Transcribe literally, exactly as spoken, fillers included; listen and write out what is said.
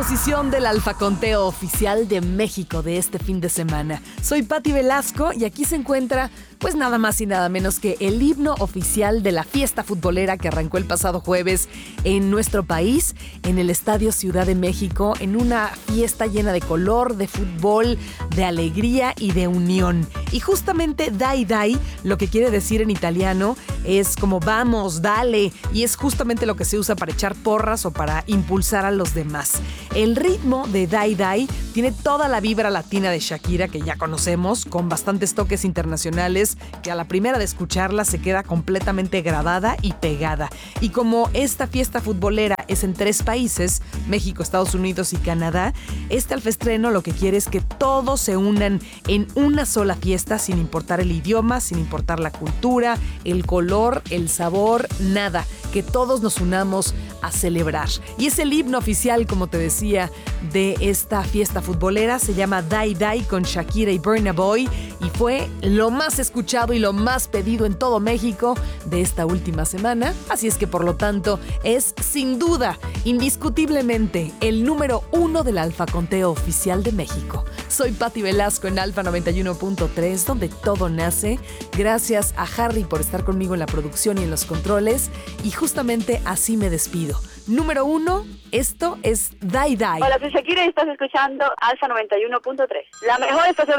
posición del Alfaconteo oficial de México de este fin de semana. Soy Pati Velasco y aquí se encuentra pues nada más y nada menos que el himno oficial de la fiesta futbolera que arrancó el pasado jueves en nuestro país, en el Estadio Ciudad de México, en una fiesta llena de color, de fútbol, de alegría y de unión. Y justamente Dai Dai, lo que quiere decir en italiano, es como vamos, dale, y es justamente lo que se usa para echar porras o para impulsar a los demás. El ritmo de Dai Dai tiene toda la vibra latina de Shakira que ya conocemos, con bastantes toques internacionales que a la primera de escucharla se queda completamente grabada y pegada. Y como esta fiesta futbolera es en tres países, México, Estados Unidos y Canadá, este alfaestreno lo que quiere es que todos se unan en una sola fiesta sin importar el idioma, sin importar la cultura, el color, el sabor, nada. Que todos nos unamos a celebrar. Y es el himno oficial, como te decía, de esta fiesta futbolera. Se llama Dai Dai con Shakira y Burna Boy y fue lo más escuchado y lo más pedido en todo México de esta última semana. Así es que, por lo tanto, es sin duda, indiscutiblemente, el número uno del Alfaconteo oficial de México. Soy Pati Velasco en Alfa noventa y uno punto tres, donde todo nace. Gracias a Harry por estar conmigo en la producción y en los controles. Y justamente así me despido. Número uno, esto es Dai Dai. Hola, soy Shakira y estás escuchando Alfa noventa y uno punto tres, la mejor estación